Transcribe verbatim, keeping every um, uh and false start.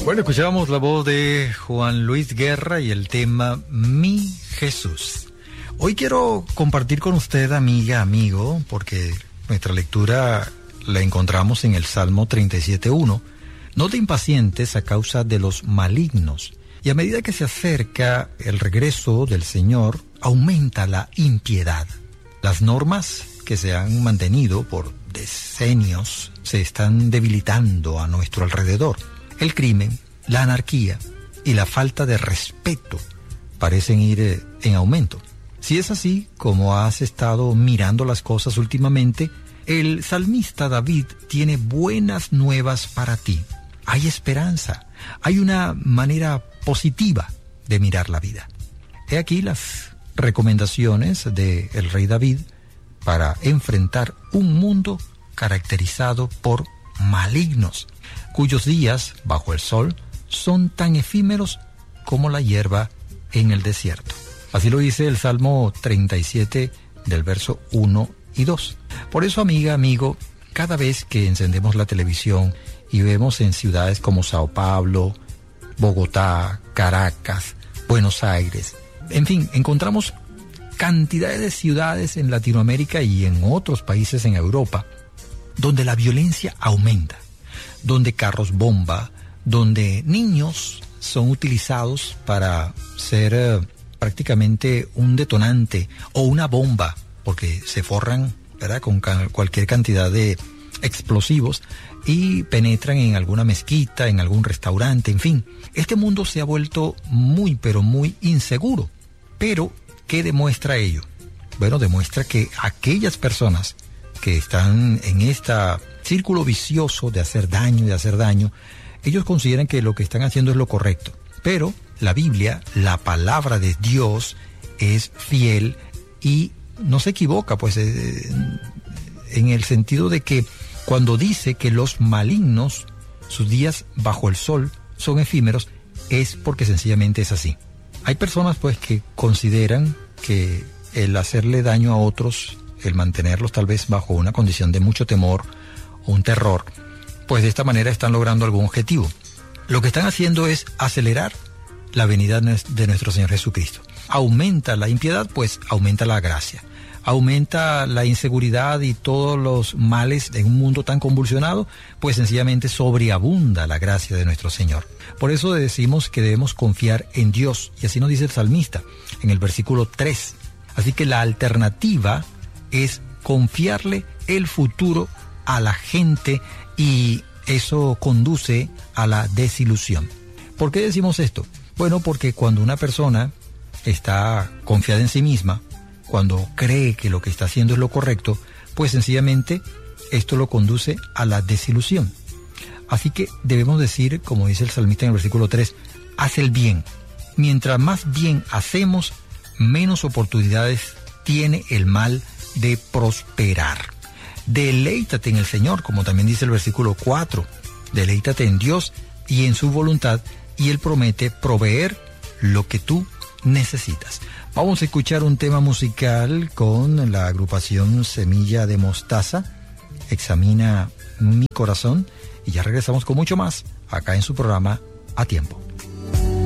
Bueno, escuchábamos la voz de Juan Luis Guerra y el tema Mi Jesús. Hoy quiero compartir con usted, amiga, amigo, porque nuestra lectura la encontramos en el Salmo treinta y siete uno. No te impacientes a causa de los malignos. Y a medida que se acerca el regreso del Señor, aumenta la impiedad. Las normas que se han mantenido por decenios se están debilitando a nuestro alrededor. El crimen, la anarquía y la falta de respeto parecen ir en aumento. Si es así, como has estado mirando las cosas últimamente, el salmista David tiene buenas nuevas para ti. Hay esperanza, hay una manera positiva de mirar la vida. He aquí las recomendaciones del rey David para enfrentar un mundo caracterizado por malignos, cuyos días bajo el sol son tan efímeros como la hierba en el desierto. Así lo dice el Salmo treinta y siete del verso uno y dos. Por eso, amiga, amigo, cada vez que encendemos la televisión y vemos en ciudades como Sao Paulo, Bogotá, Caracas, Buenos Aires, en fin, encontramos cantidades de ciudades en Latinoamérica y en otros países en Europa donde la violencia aumenta, donde carros bomba, donde niños son utilizados para ser eh, prácticamente un detonante o una bomba, porque se forran, ¿verdad?, con ca- cualquier cantidad de explosivos y penetran en alguna mezquita, en algún restaurante, en fin. Este mundo se ha vuelto muy, pero muy inseguro. Pero, ¿qué demuestra ello? Bueno, demuestra que aquellas personas que están en este círculo vicioso de hacer daño y de hacer daño, ellos consideran que lo que están haciendo es lo correcto. Pero la Biblia, la palabra de Dios, es fiel y no se equivoca, pues eh, en el sentido de que cuando dice que los malignos, sus días bajo el sol son efímeros, es porque sencillamente es así. Hay personas pues que consideran que el hacerle daño a otros, el mantenerlos tal vez bajo una condición de mucho temor o un terror, pues de esta manera están logrando algún objetivo. Lo que están haciendo es acelerar la venida de nuestro Señor Jesucristo. Aumenta la impiedad, pues aumenta la gracia. Aumenta la inseguridad y todos los males en un mundo tan convulsionado, pues sencillamente sobreabunda la gracia de nuestro Señor. Por eso decimos que debemos confiar en Dios, y así nos dice el salmista en el versículo tres. Así que la alternativa es confiarle el futuro a la gente y eso conduce a la desilusión. ¿Por qué decimos esto? Bueno, porque cuando una persona está confiada en sí misma, cuando cree que lo que está haciendo es lo correcto, pues sencillamente esto lo conduce a la desilusión. Así que debemos decir, como dice el salmista en el versículo tres, haz el bien. Mientras más bien hacemos, menos oportunidades tiene el mal de prosperar. Deleítate en el Señor, como también dice el versículo cuatro. Deleítate en Dios y en su voluntad, y Él promete proveer lo que tú necesitas. Vamos a escuchar un tema musical con la agrupación Semilla de Mostaza, Examina mi corazón, y ya regresamos con mucho más acá en su programa A Tiempo.